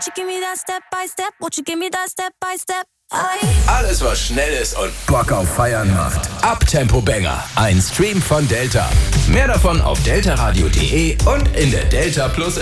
Won't you give me that step by step? Won't you give me that step by step? Alles, was schnell ist und Bock auf Feiern macht. Uptempo Banger, ein Stream von Delta. Mehr davon auf deltaradio.de und in der Delta Plus App.